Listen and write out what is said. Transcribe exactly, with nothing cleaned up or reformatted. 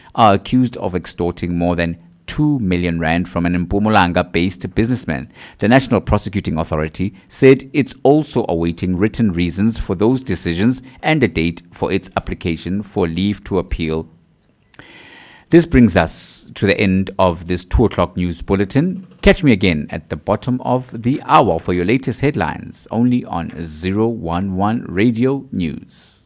are accused of extorting more than two million rand from an Mpumalanga-based businessman. The National Prosecuting Authority said it's also awaiting written reasons for those decisions and a date for its application for leave to appeal. This brings us to the end of this two o'clock news bulletin. Catch me again at the bottom of the hour for your latest headlines, only on zero one one Radio News.